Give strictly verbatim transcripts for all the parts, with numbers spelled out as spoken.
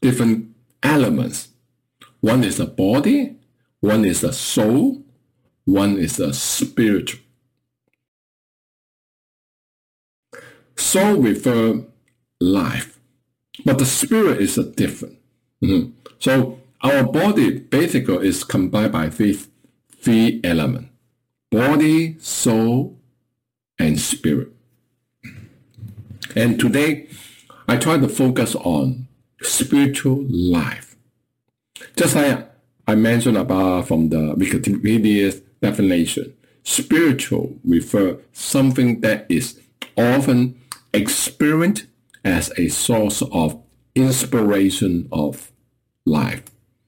different elements. One is the body, one is the soul, one is the spirit. Soul refers life, but the spirit is a different. Mm-hmm. So our body basically is combined by these three elements: body, soul, and spirit. And today, I try to focus on spiritual life. Just like I mentioned about from the Wikipedia's definition, spiritual refers something that is often experienced as a source of inspiration of life.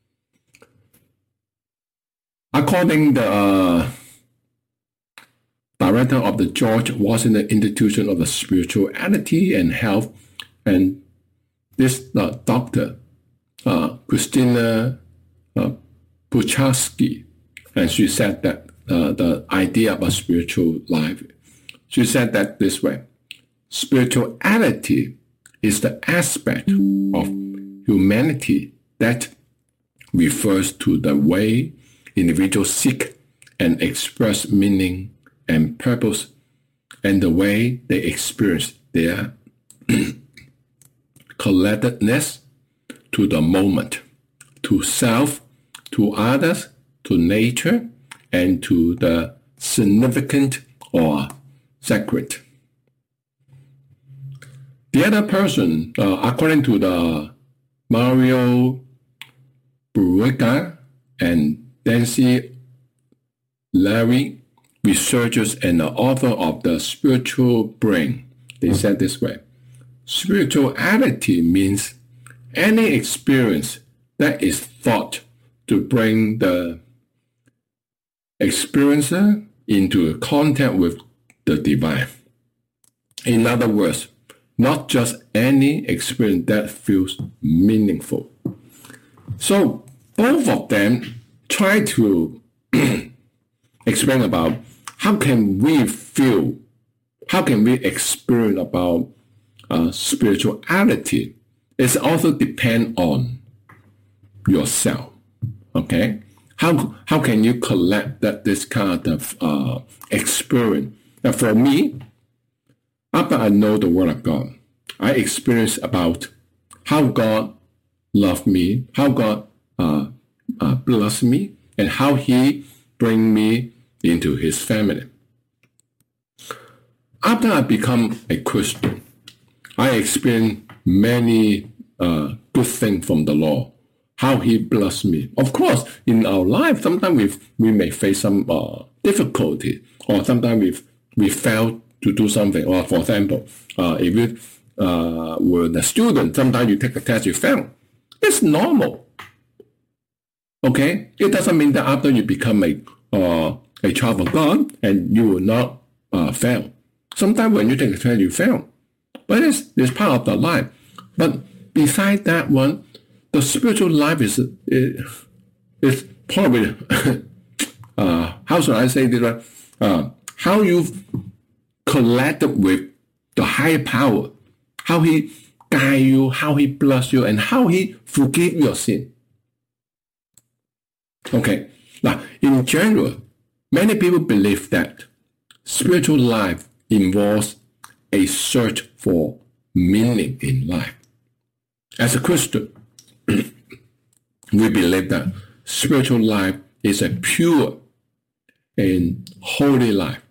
According to the uh, director of the George Washington Institute of Spirituality and Health, and this uh, doctor, uh, Christina uh, Puchaski, and she said that uh, the idea of a spiritual life, she said that this way: spirituality is the aspect of humanity that refers to the way individuals seek and express meaning and purpose, and the way they experience their connectedness to the moment, to self, to others, to nature, and to the significant or sacred. The other person, uh, according to the Mario Brugger and Nancy Larry, researchers and the author of The Spiritual Brain, they said this way: spirituality means any experience that is thought to bring the experiencer into contact with the divine. In other words, not just any experience that feels meaningful. So both of them try to explain about how can we feel, how can we experience about uh, spirituality. It also depends on yourself. Okay, how how can you collect that this kind of uh, experience? Now, for me, after I know the Word of God, I experience about how God loved me, how God uh, uh, blessed me, and how He bring me into His family. After I become a Christian, I experience many uh, good things from the Lord, how He blessed me. Of course, in our life, sometimes we we may face some uh, difficulty, or sometimes we we fail to do something. Or for example, uh, if you uh, were a student, sometimes you take a test, you fail. It's normal. Okay, it doesn't mean that after you become a uh, a child of God and you will not uh, fail. Sometimes when you take a test, you fail, but it's it's part of the life. But besides that one, the spiritual life is is, is probably uh, how should I say this? Right? Uh, how you collected with the higher power, how He guide you, how He bless you, and how He forgive your sin. Okay, now in general, many people believe that spiritual life involves a search for meaning in life. As a Christian, we believe that spiritual life is a pure and holy life.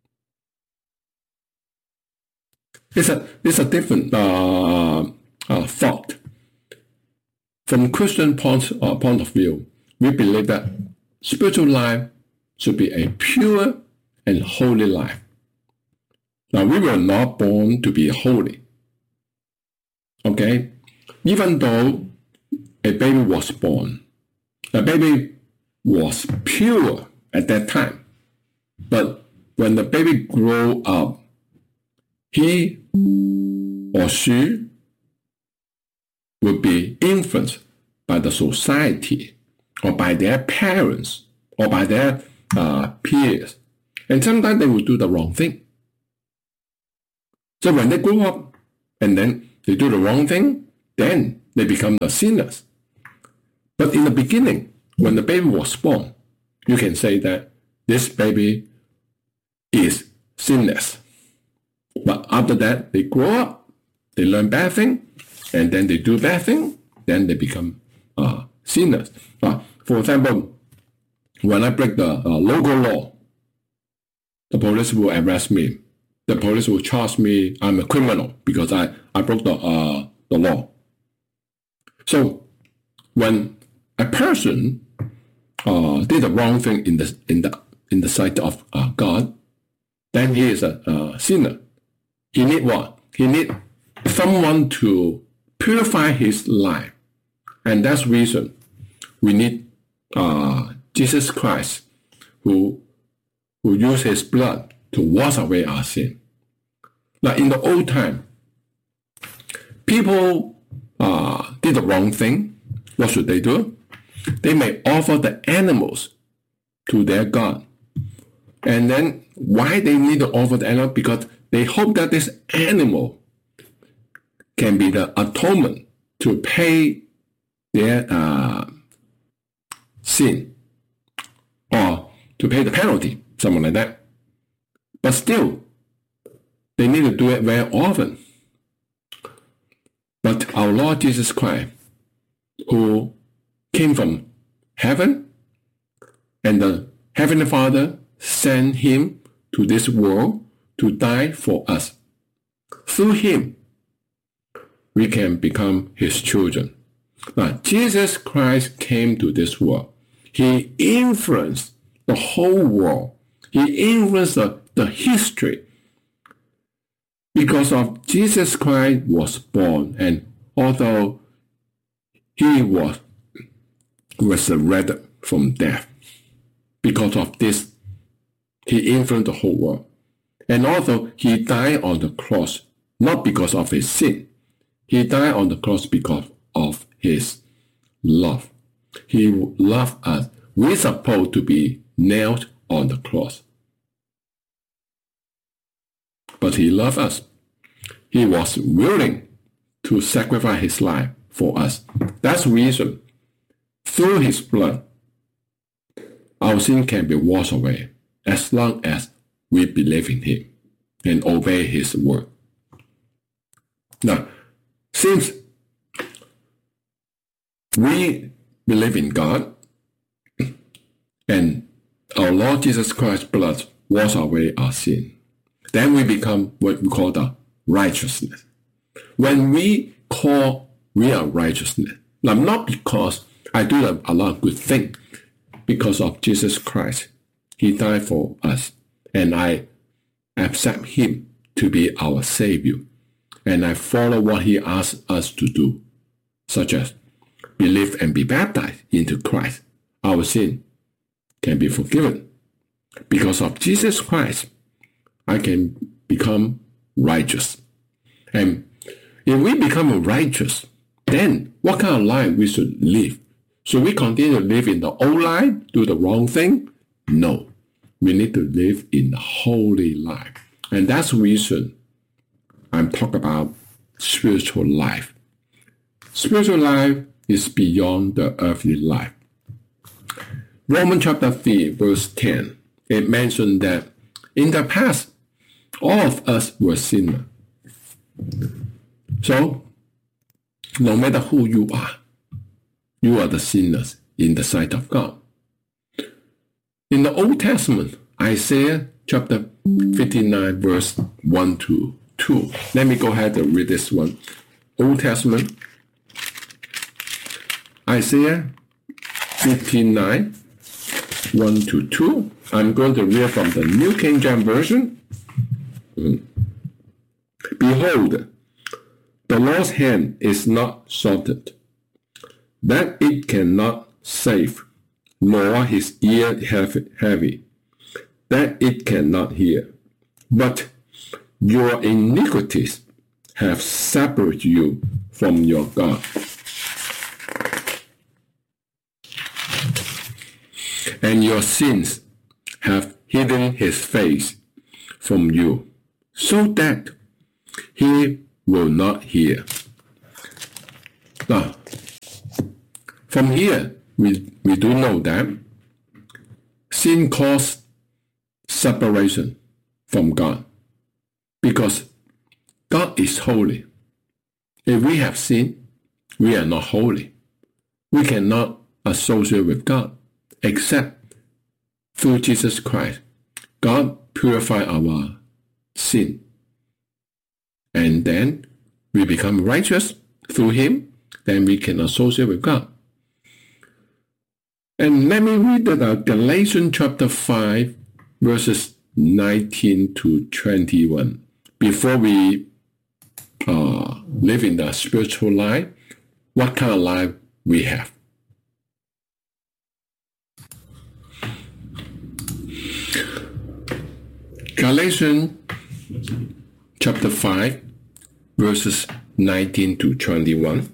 It's a, it's a different uh, uh, thought. From Christian point, uh, point of view, we believe that spiritual life should be a pure and holy life. Now, we were not born to be holy. Okay? Even though a baby was born, the baby was pure at that time. But when the baby grew up, he or she would be influenced by the society or by their parents or by their uh, peers. And sometimes they will do the wrong thing. So when they grow up and then they do the wrong thing, then they become the sinners. But in the beginning, when the baby was born, you can say that this baby is sinless. But after that, they grow up, they learn bad thing, and then they do bad thing, then they become uh, sinners. Uh, for example, when I break the uh, local law, the police will arrest me. The police will charge me I'm a criminal because I, I broke the, uh, the law. So when a person uh, did the wrong thing in the, in the, in the sight of uh, God, then he is a uh, sinner. He need what? He need someone to purify his life. And that's the reason we need uh, Jesus Christ who, who used his blood to wash away our sin. Now, in the old time, people uh, did the wrong thing. What should they do? They may offer the animals to their God. And then why they need to offer the animal? Because they hope that this animal can be the atonement to pay their uh, sin or to pay the penalty, something like that. But still, they need to do it very often. But our Lord Jesus Christ, who came from heaven, and the Heavenly Father sent him to this world to die for us. Through him, we can become his children. Now, Jesus Christ came to this world. He influenced the whole world. He influenced the, the history. Because of Jesus Christ was born, and although he was resurrected from death, because of this, he influenced the whole world. And also, he died on the cross, not because of his sin. He died on the cross because of his love. He loved us. We're supposed to be nailed on the cross. But he loved us. He was willing to sacrifice his life for us. That's the reason. Through his blood, our sin can be washed away as long as we believe in him and obey his word. Now, since we believe in God and our Lord Jesus Christ's blood wash away our sin, then we become what we call the righteousness. When we call we are righteousness, now not because I do a lot of good things, because of Jesus Christ. He died for us, and I accept him to be our Savior, and I follow what he asks us to do, such as believe and be baptized into Christ. Our sin can be forgiven. Because of Jesus Christ, I can become righteous. And if we become righteous, then what kind of life we should live? Should we continue to live in the old life, do the wrong thing? No. We need to live in the holy life. And that's the reason I'm talking about spiritual life. Spiritual life is beyond the earthly life. Romans chapter three, verse ten, it mentioned that in the past, all of us were sinners. So, no matter who you are, you are the sinners in the sight of God. In the Old Testament, Isaiah chapter fifty-nine, verse one to two. Let me go ahead and read this one. Old Testament, Isaiah fifty-nine, one to two. I'm going to read from the New King James Version. Mm. Behold, the Lord's hand is not shortened, that it cannot save, nor his ear heavy, that it cannot hear. But your iniquities have separated you from your God, and your sins have hidden his face from you, so that he will not hear. Now, from here, we, we do know that sin caused separation from God because God is holy. If we have sin, we are not holy. We cannot associate with God except through Jesus Christ. God purifies our sin. And then we become righteous through Him, then we can associate with God. And let me read that uh, Galatians chapter five, verses nineteen to twenty-one. Before we uh, live in the spiritual life, what kind of life we have. Galatians chapter five, verses nineteen to twenty-one.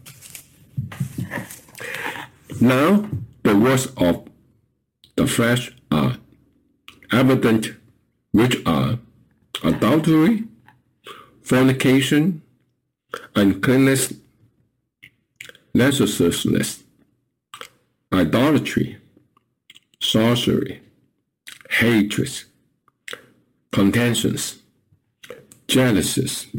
Now, the works of the flesh are evident, which are adultery, fornication, uncleanness, lasciviousness, idolatry, sorcery, hatred, contentions, jealousies,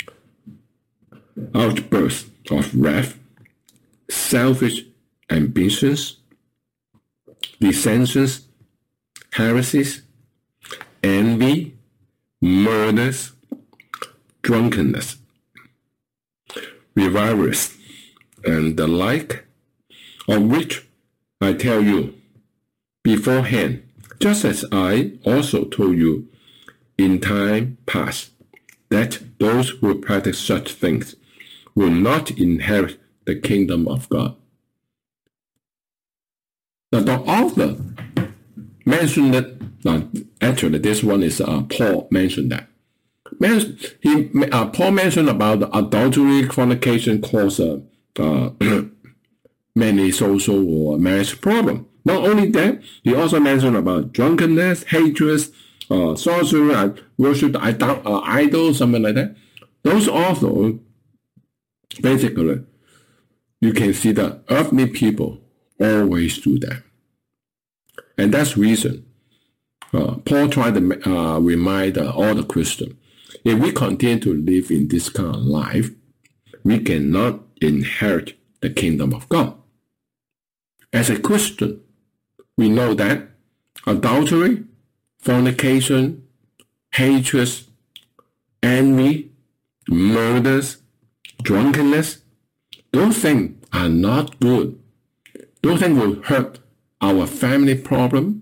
outbursts of wrath, selfish ambitions, dissensions, heresies, envy, murders, drunkenness, revilers, and the like, of which I tell you beforehand, just as I also told you in time past, that those who practice such things will not inherit the kingdom of God. Now, the author mentioned that, uh, actually this one is uh, Paul mentioned that. Man, he, uh, Paul mentioned about adultery, fornication cause uh, uh, many social or marriage problems. Not only that, he also mentioned about drunkenness, hatred, uh, sorcery, uh, worship idol, uh, idols, something like that. Those also, basically, you can see that earthly people always do that. And that's the reason uh, Paul tried to uh, remind uh, all the Christians, if we continue to live in this kind of life, we cannot inherit the kingdom of God. As a Christian, we know that adultery, fornication, hatred, envy, murders, drunkenness, those things are not good. Those things will hurt our family problem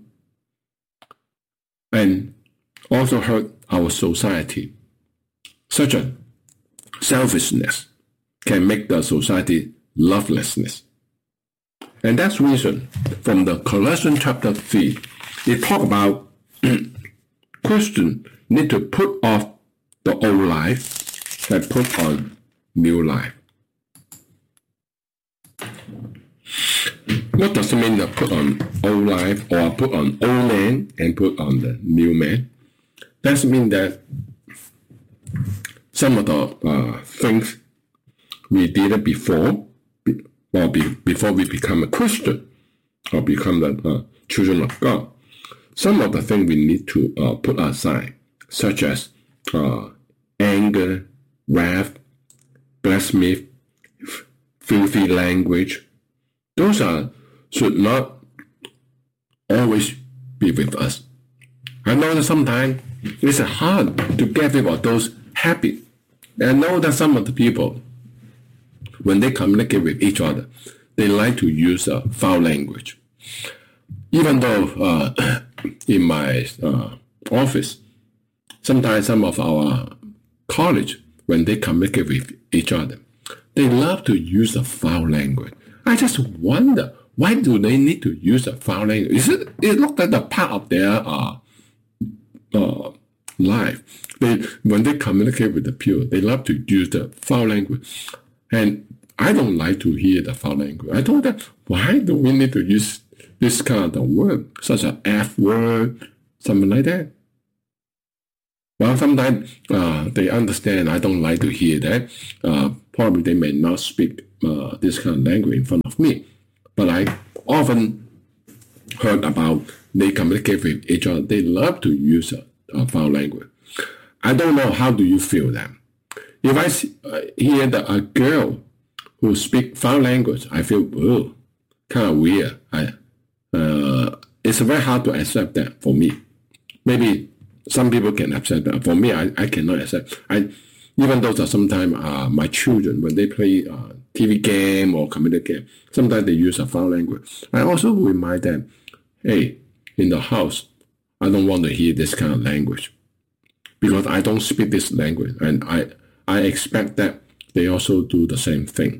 and also hurt our society. Such a selfishness can make the society lovelessness. And that's reason from the Colossians chapter three, it talk about Christians need to put off the old life and put on new life. What does it mean to put on old life or put on old man and put on the new man? That means that some of the uh, things we did before, or be, before we become a Christian or become the uh, children of God, some of the things we need to uh, put aside, such as uh, anger, wrath, blasphemy, filthy language. Those are should not always be with us. I know that sometimes it's hard to get rid of those habits. And I know that some of the people, when they communicate with each other, they like to use uh, foul language. Even though uh, in my uh, office, sometimes some of our colleagues, when they communicate with each other, they love to use the foul language. I just wonder, why do they need to use the foul language? Is it, it looks like the part of their uh, uh, life. They, when they communicate with the people, they love to use the foul language. And I don't like to hear the foul language. I told them, why do we need to use this kind of word, such as F word, something like that? Well, sometimes uh, they understand I don't like to hear that. Uh, probably they may not speak uh, this kind of language in front of me. But I often heard about they communicate with each other. They love to use a, a foul language. I don't know, how do you feel that? If I see, uh, hear that a girl who speaks foul language, I feel, oh, kind of weird. I, uh, it's very hard to accept that for me. Maybe some people can accept that. For me, I, I cannot accept. I, even though sometimes uh, my children, when they play uh, T V game or computer game, sometimes they use a foul language. I also remind them, hey, in the house, I don't want to hear this kind of language because I don't speak this language, and I, I expect that they also do the same thing.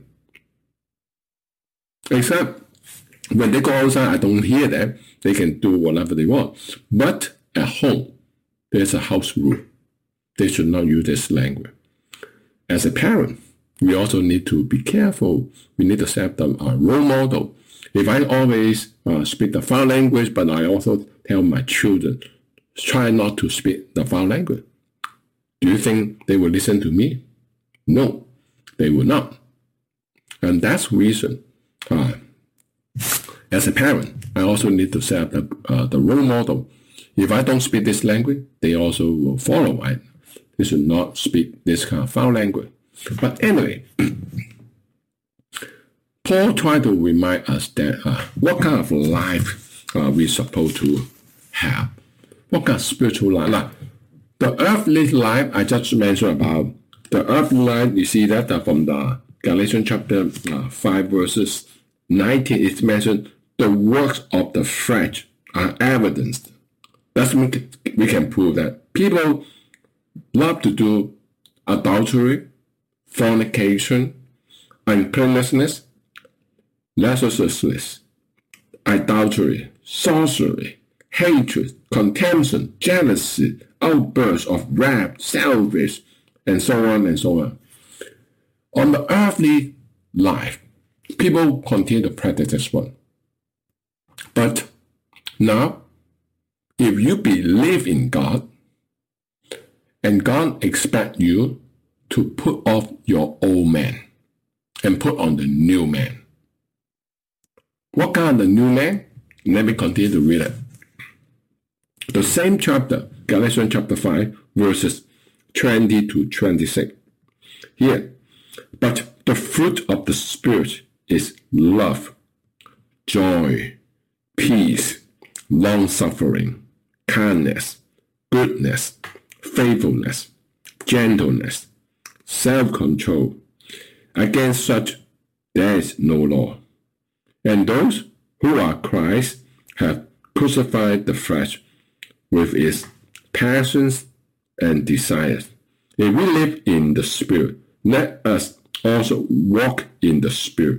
Except when they go outside, I don't hear them. They can do whatever they want. But at home, there's a house rule. They should not use this language. As a parent, we also need to be careful. We need to set up a role model. If I always uh, speak the foul language, but I also tell my children, try not to speak the foul language, do you think they will listen to me? No, they will not. And that's the reason, uh, as a parent, I also need to set up the, uh, the role model. If I don't speak this language, they also will follow. I, they should not speak this kind of foul language. But anyway, Paul tried to remind us that uh, what kind of life are we supposed to have? What kind of spiritual life? Now, the earthly life I just mentioned about, the earthly life, you see that uh, from the Galatians chapter uh, five, verses nineteen, it's mentioned the works of the flesh are evidenced. That's when we can prove that people love to do adultery, fornication, uncleanness, lasciviousness, idolatry, sorcery, hatred, contention, jealousy, outbursts of wrath, selfish, and so on and so on. On the earthly life, people continue to practice this one. But now, if you believe in God, and God expects you to put off your old man and put on the new man. What kind of new man? Let me continue to read it. The same chapter, Galatians chapter five, verses twenty to twenty-six. Here, but the fruit of the Spirit is love, joy, peace, long-suffering, kindness, goodness, faithfulness, gentleness, self-control. Against such there is no law. And those who are Christ have crucified the flesh with its passions and desires. If we live in the Spirit, let us also walk in the Spirit.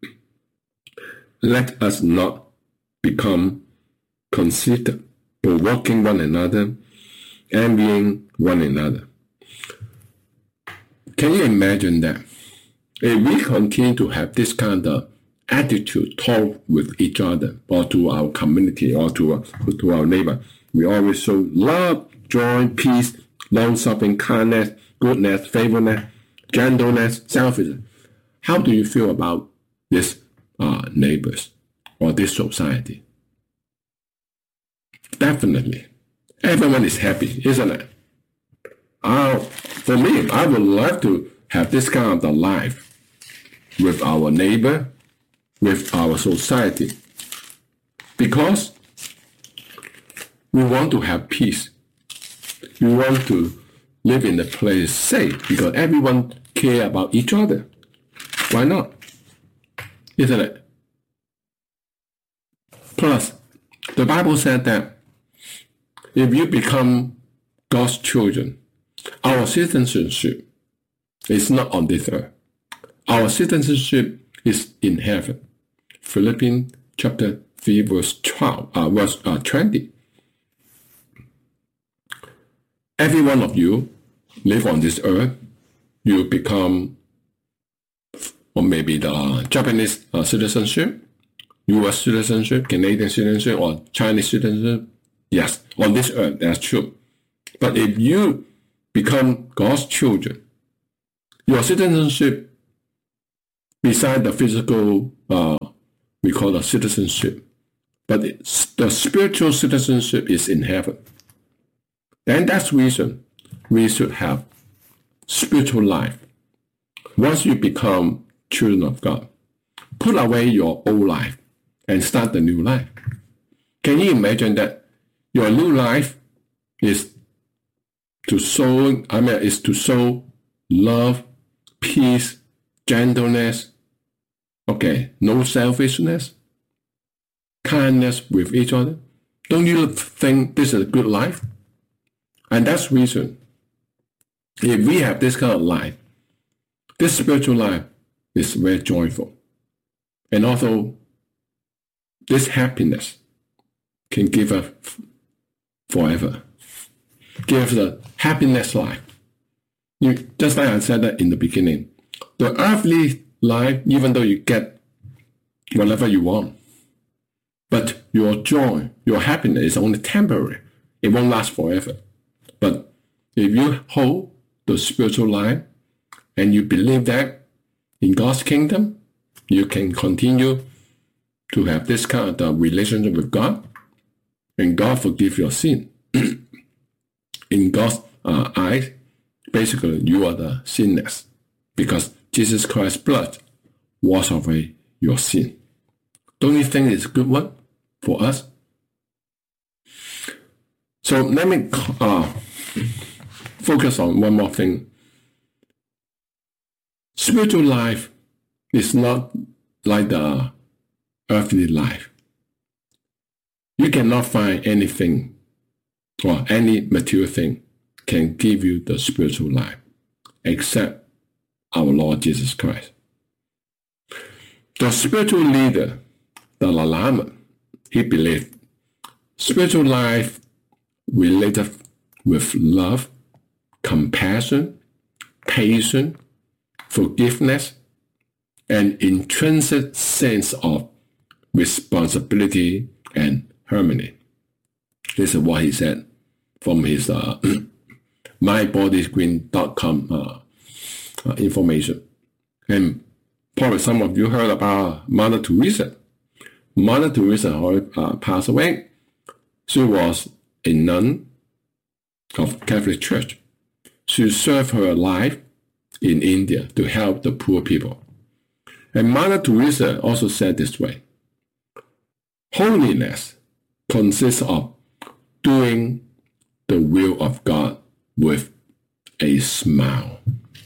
Let us not become conceited, provoking one another, envying one another. Can you imagine that? If we continue to have this kind of attitude toward with each other, or to our community, or to our, to our neighbor, we always show love, joy, peace, long-suffering, kindness, goodness, faithfulness, gentleness, selfishness. How do you feel about these uh, neighbors or this society? Definitely. Everyone is happy, isn't it? Uh, for me, I would love to have this kind of a life with our neighbor, with our society, because we want to have peace. We want to live in a place safe because everyone care about each other. Why not? Isn't it? Plus, the Bible said that if you become God's children, our citizenship is not on this earth. Our citizenship is in heaven. Philippians chapter three, verse twelve, uh, verse uh, twenty. Every one of you live on this earth. You become, or maybe the Japanese uh, citizenship, U S citizenship, Canadian citizenship, or Chinese citizenship. Yes, on this earth, that's true. But if you become God's children, your citizenship, beside the physical, uh, we call it citizenship, but it's, the spiritual citizenship is in heaven. Then that's the reason we should have spiritual life. Once you become children of God, put away your old life and start the new life. Can you imagine that your new life is to sow, I mean, is to sow love, peace, gentleness, okay, no selfishness, kindness with each other? Don't you think this is a good life? And that's the reason, if we have this kind of life, this spiritual life is very joyful. And also, this happiness can give us forever. Give us a happiness life. You, just like I said that in the beginning, the earthly life, even though you get whatever you want, but your joy, your happiness is only temporary. It won't last forever. But if you hold the spiritual life and you believe that in God's kingdom, you can continue to have this kind of relationship with God, and God forgive your sin. In God's uh, eyes, basically you are the sinless, because Jesus Christ's blood wash away your sin. Don't you think it's a good one for us? So let me uh, focus on one more thing. Spiritual life is not like the earthly life. You cannot find anything or any material thing can give you the spiritual life except our Lord Jesus Christ. The spiritual leader, Dalai Lama, he believed spiritual life related with love, compassion, patience, forgiveness, and intrinsic sense of responsibility and harmony. This is what he said from his uh, my body green dot com uh, uh, information. And probably some of you heard about Mother Teresa. Mother Teresa uh, passed away. She was a nun of Catholic Church. She served her life in India to help the poor people. And Mother Teresa also said this way: holiness consists of doing the will of God with a smile.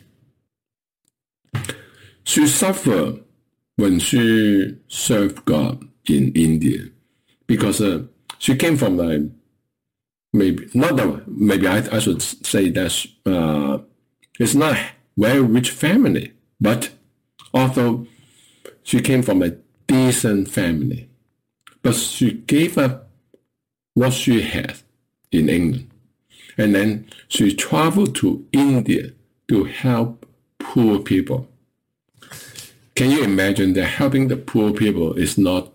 She suffered when she served God in India because uh, she came from a maybe not that maybe I, I should say that uh, it's not a very rich family, but although she came from a decent family, but she gave up what she had in England, and then she traveled to India to help poor people. Can you imagine that helping the poor people is not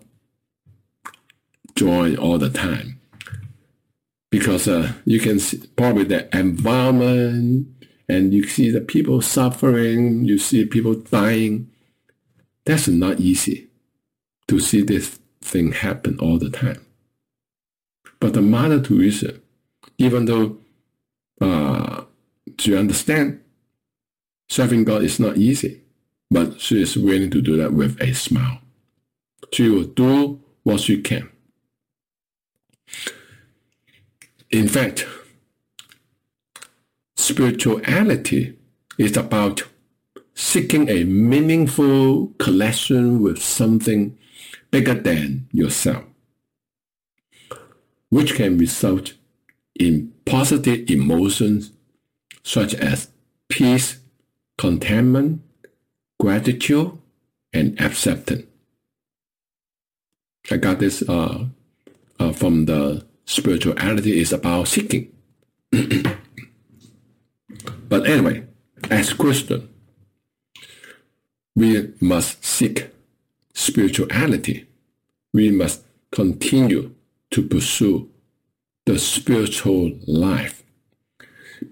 joy all the time? Because uh, you can see probably the environment, and you see the people suffering, you see people dying. That's not easy to see this thing happen all the time. But the Mother Teresa, even though uh, she understands serving God is not easy, but she is willing to do that with a smile. She will do what she can. In fact, spirituality is about seeking a meaningful connection with something bigger than yourself, which can result in positive emotions such as peace, contentment, gratitude, and acceptance. I got this uh, uh, from the spirituality is about seeking. But anyway, as Christians, we must seek spirituality. We must continue to pursue the spiritual life.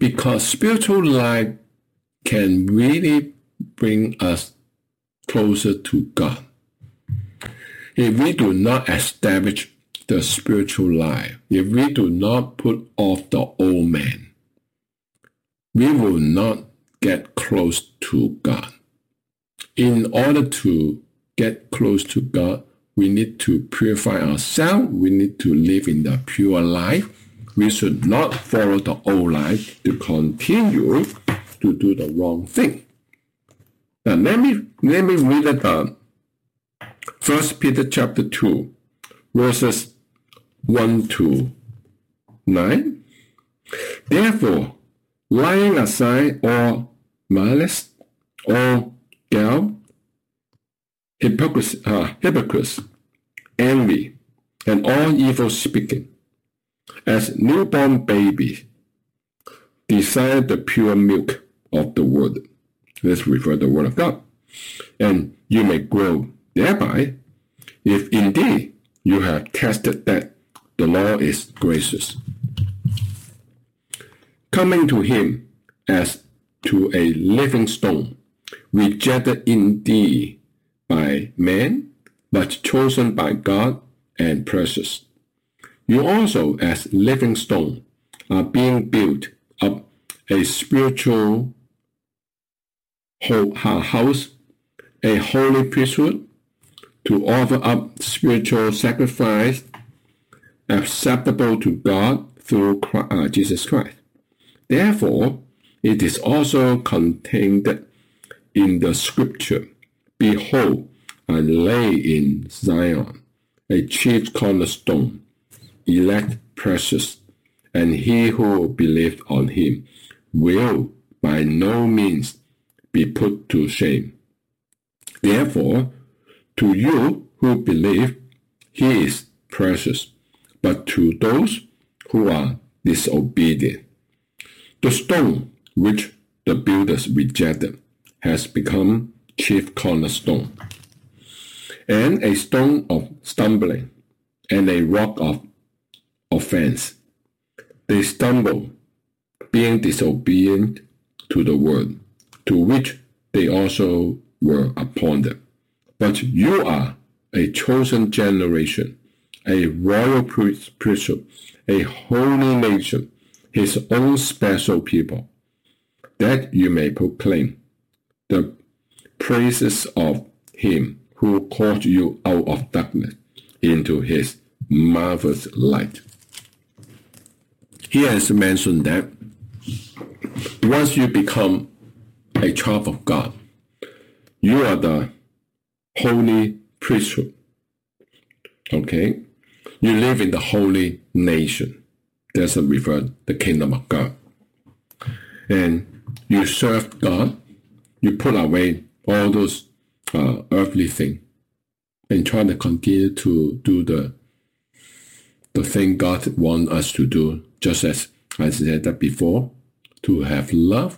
Because spiritual life can really bring us closer to God. If we do not establish the spiritual life, if we do not put off the old man, we will not get close to God. In order to get close to God, we need to purify ourselves. We need to live in the pure life. We should not follow the old life to continue to do the wrong thing. Now let me let me read it down. First Peter chapter two, verses one to nine. Therefore, laying aside all malice, all guilt, hypocrisy, uh, hypocrisy, envy, and all evil speaking, as newborn babies, desire the pure milk of the word. Let's refer to the word of God. And you may grow thereby, if indeed you have tested that the Lord is gracious. Coming to him as to a living stone, rejected indeed by man, but chosen by God and precious. You also, as living stone, are being built up a spiritual house, a holy priesthood, to offer up spiritual sacrifice acceptable to God through Christ, uh, Jesus Christ. Therefore, it is also contained in the scripture, behold, I lay in Zion a chief cornerstone, elect, precious, and he who believes on him will by no means be put to shame. Therefore, to you who believe, he is precious, but to those who are disobedient, the stone which the builders rejected has become chief cornerstone, and a stone of stumbling, and a rock of offense. They stumble, being disobedient to the word, to which they also were appointed. But you are a chosen generation, a royal priesthood, a holy nation, his own special people, that you may proclaim the praises of him who called you out of darkness into his marvelous light. Here is mentioned that once you become a child of God, you are the holy priesthood. Okay? You live in the holy nation. That's a refer the kingdom of God. And you serve God. You put away all those uh, earthly things and try to continue to do the the thing God wants us to do, just as I said that before, to have love,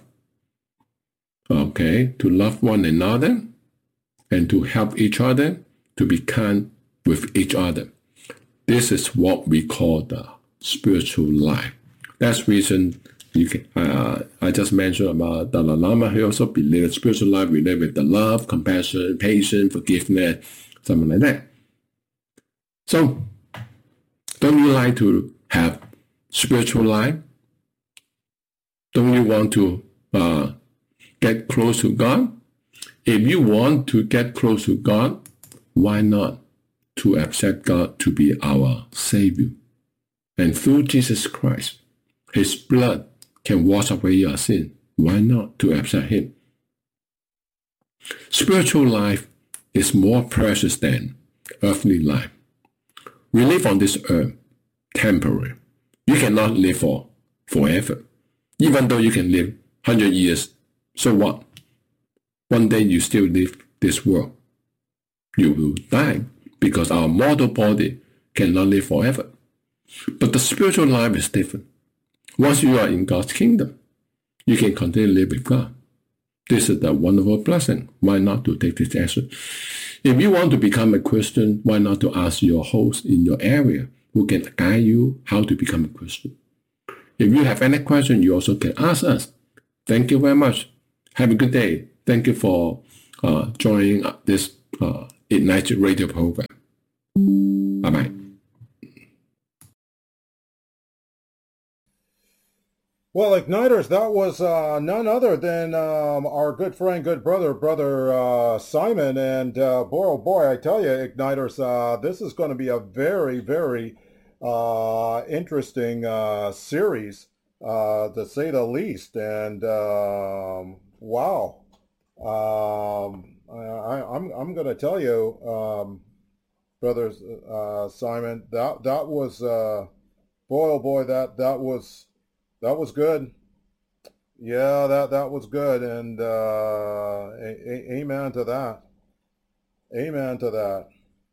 okay, to love one another, and to help each other, to be kind with each other. This is what we call the spiritual life. That's the reason you can, uh, I just mentioned about Dalai Lama. He also believed spiritual life related with the love, compassion, patience, forgiveness, something like that. So, don't you like to have spiritual life? Don't you want to uh, get close to God? If you want to get close to God, why not to accept God to be our Savior? And through Jesus Christ, his blood can wash away your sin. Why not to accept him? Spiritual life is more precious than earthly life. We live on this earth, temporary. You cannot live for forever. Even though you can live one hundred years, so what? One day you still live this world. You will die because our mortal body cannot live forever. But the spiritual life is different. Once you are in God's kingdom, you can continue to live with God. This is the wonderful blessing. Why not to take this action? If you want to become a Christian, why not to ask your host in your area who can guide you how to become a Christian? If you have any question, you also can ask us. Thank you very much. Have a good day. Thank you for uh, joining this uh, Ignite Radio program. Bye-bye. Well, Igniters, that was uh, none other than um, our good friend, good brother, Brother uh, Simon. And uh, boy, oh boy, I tell you, Igniters, uh, this is going to be a very, very uh, interesting uh, series, uh, to say the least. And um, wow, um, I, I'm I'm going to tell you, um, Brother uh, Simon, that that was uh, boy, oh boy, that that was. That was good. Yeah, that that was good, and uh, a, a, amen to that. Amen to that.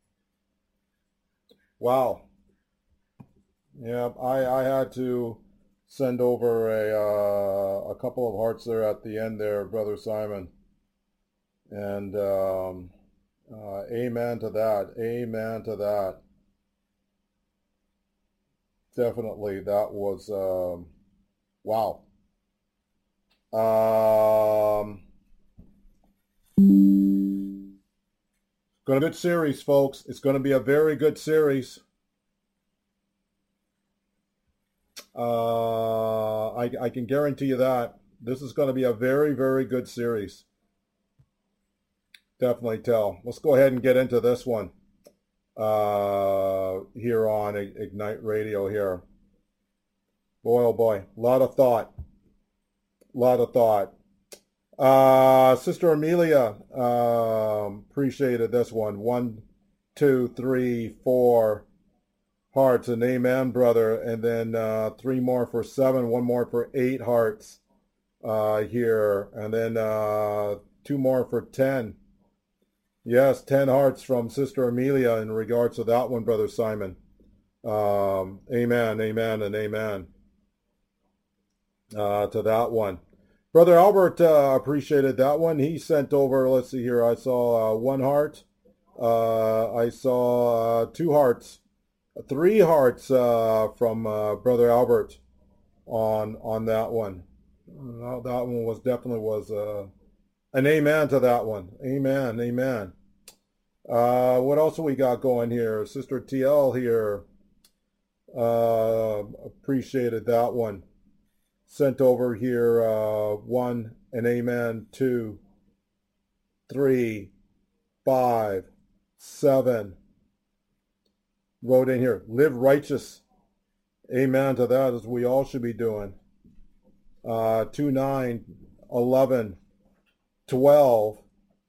Wow. Yeah, I I had to send over a uh, a couple of hearts there at the end there, Brother Simon, and um, uh, amen to that. Amen to that. Definitely, that was. Um, Wow. Um, going to be a good series, folks. It's going to be a very good series. Uh, I, I can guarantee you that. This is going to be a very, very good series. Definitely tell. Let's go ahead and get into this one uh, here on Ignite Radio here. Boy, oh boy, a lot of thought, a lot of thought. Uh, Sister Amelia, um, appreciated this one. One, two, three, four hearts, and amen, brother. And then uh, three more for seven, one more for eight hearts uh, here. And then uh, two more for ten. Yes, ten hearts from Sister Amelia in regards to that one, Brother Simon. Um, amen, amen, and amen. Uh, to that one. Brother Albert uh, appreciated that one. He sent over, let's see here, I saw uh, one heart. Uh, I saw uh, two hearts, three hearts uh, from uh, Brother Albert on on that one. Uh, that one was definitely was uh, an amen to that one. Amen, amen. Uh, what else we got going here? Sister T L here uh, appreciated that one. Sent over here uh, one, and amen, two, three, five, seven. Wrote in here, live righteous. Amen to that, as we all should be doing. Uh, two, nine, eleven, twelve,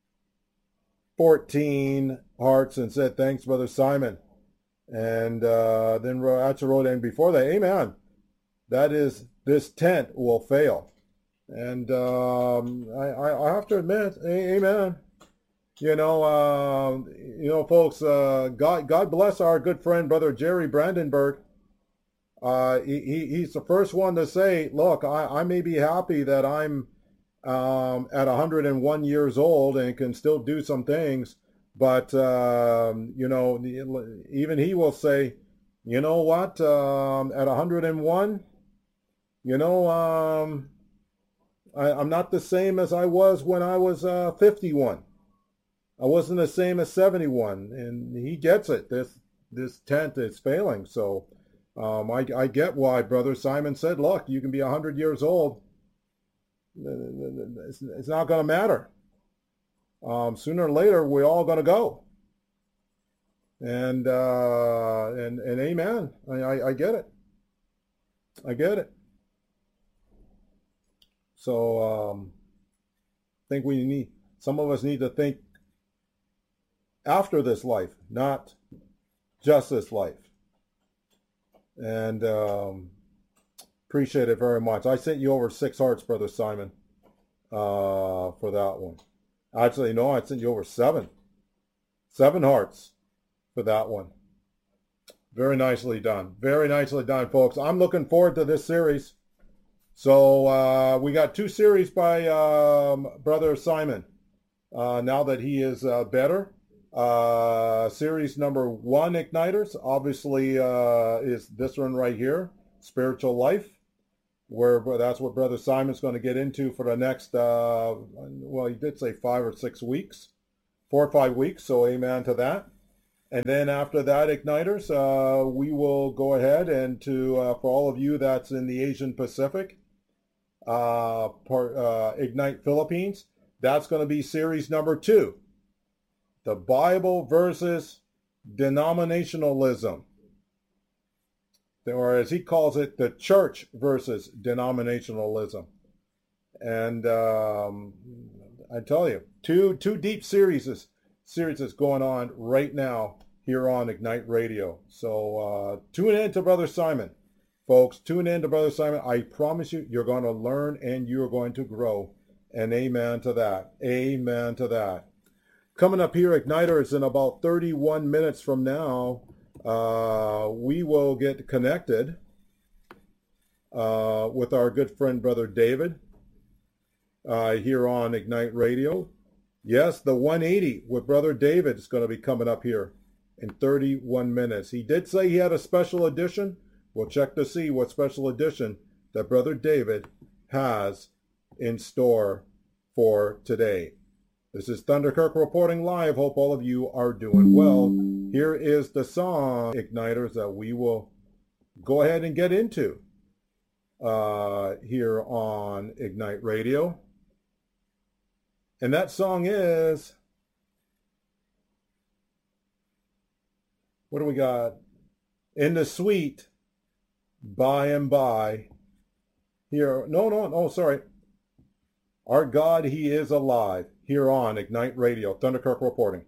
fourteen hearts, and said, thanks, Brother Simon. And uh, then actually wrote in before that, amen. That is, this tent will fail. And um, I, I have to admit, amen. You know, uh, you know, folks, uh, God, God bless our good friend, Brother Jerry Brandenburg. Uh, he, he, he's the first one to say, look, I, I may be happy that I'm um, at one hundred and one years old and can still do some things. But, um, you know, even he will say, you know what, um, at one hundred and one, You know, um, I, I'm not the same as I was when I was uh, fifty-one. I wasn't the same as seventy-one, and he gets it. This this tent is failing, so um, I, I get why Brother Simon said, look, you can be one hundred years old. It's, it's not going to matter. Um, sooner or later, we're all going to go. And, uh, and, and amen. I, I, I get it. I get it. So um, I think we need, some of us need to think after this life, not just this life. And um, appreciate it very much. I sent you over six hearts, Brother Simon, uh, for that one. Actually, no, I sent you over seven. Seven hearts for that one. Very nicely done. Very nicely done, folks. I'm looking forward to this series. So uh, we got two series by um, Brother Simon. Uh, now that he is uh, better. Uh, series number one, Igniters, obviously uh, is this one right here, Spiritual Life. where that's what Brother Simon's going to get into for the next, uh, well, he did say five or six weeks, four or five weeks, so amen to that. And then after that, Igniters, uh, we will go ahead and to, uh, for all of you that's in the Asian Pacific, uh, part, uh, Ignite Philippines, that's going to be series number two. The Bible versus denominationalism. Or as he calls it, the church versus denominationalism. And um, I tell you, two two deep series series is going on right now here on Ignite Radio. So uh, tune in to Brother Simon, folks. Tune in to Brother Simon. I promise you, you're going to learn and you're going to grow. And amen to that. Amen to that. Coming up here, Igniters, in about thirty-one minutes from now, uh, we will get connected uh, with our good friend, Brother David, uh, here on Ignite Radio. Yes, the one eighty with Brother David is going to be coming up here in thirty-one minutes. He did say he had a special edition. We'll check to see what special edition that Brother David has in store for today. This is Thunder Kirk reporting live. Hope all of you are doing well. Here is the song, Igniters, that we will go ahead and get into uh, here on Ignite Radio. And that song is, what do we got? In the Sweet, By and By. Here, no, no, no, sorry. Our God, He is alive. Here on Ignite Radio. Thunder Kirk reporting.